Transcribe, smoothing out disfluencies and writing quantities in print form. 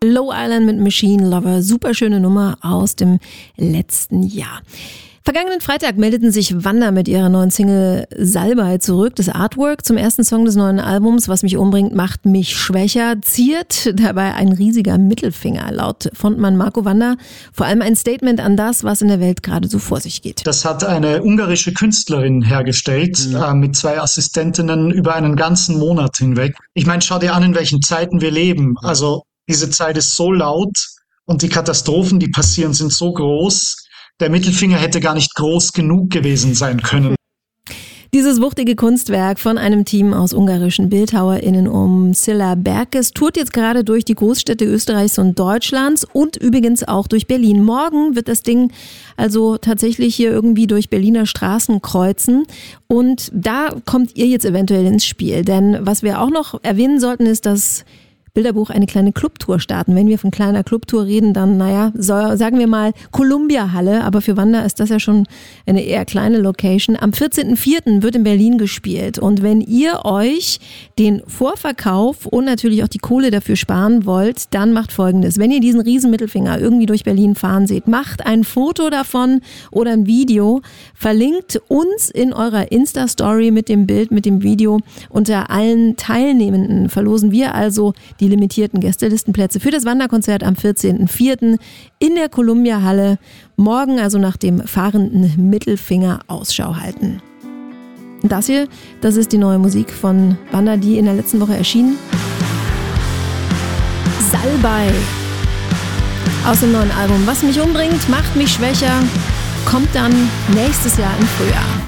Low Island mit Machine Lover, super schöne Nummer aus dem letzten Jahr. Vergangenen Freitag meldeten sich Wanda mit ihrer neuen Single Salbei zurück. Das Artwork zum ersten Song des neuen Albums, Was mich umbringt, macht mich schwächer, ziert dabei ein riesiger Mittelfinger. Laut Frontmann Marco Wanda vor allem ein Statement an das, was in der Welt gerade so vor sich geht. Das hat eine ungarische Künstlerin hergestellt, mit 2 Assistentinnen über einen ganzen Monat hinweg. Ich meine, schau dir an, in welchen Zeiten wir leben. Also diese Zeit ist so laut und die Katastrophen, die passieren, sind so groß. Der Mittelfinger hätte gar nicht groß genug gewesen sein können. Dieses wuchtige Kunstwerk von einem Team aus ungarischen BildhauerInnen um Cilla Berkes tourt jetzt gerade durch die Großstädte Österreichs und Deutschlands und übrigens auch durch Berlin. Morgen wird das Ding also tatsächlich hier irgendwie durch Berliner Straßen kreuzen. Und da kommt ihr jetzt eventuell ins Spiel. Denn was wir auch noch erwähnen sollten, ist, dass Bilderbuch eine kleine Clubtour starten. Wenn wir von kleiner Clubtour reden, dann, sagen wir mal Columbia-Halle, aber für Wanda ist das ja schon eine eher kleine Location. Am 14.04. wird in Berlin gespielt und wenn ihr euch den Vorverkauf und natürlich auch die Kohle dafür sparen wollt, dann macht Folgendes. Wenn ihr diesen riesen Mittelfinger irgendwie durch Berlin fahren seht, macht ein Foto davon oder ein Video, verlinkt uns in eurer Insta-Story mit dem Bild, mit dem Video. Unter allen Teilnehmenden verlosen wir also die limitierten Gästelistenplätze für das Wanderkonzert am 14.04. in der Columbia-Halle. Morgen also nach dem fahrenden Mittelfinger Ausschau halten. Das hier, das ist die neue Musik von Wanda, die in der letzten Woche erschien. Salbei. Aus dem neuen Album Was mich umbringt, macht mich schwächer, kommt dann nächstes Jahr im Frühjahr.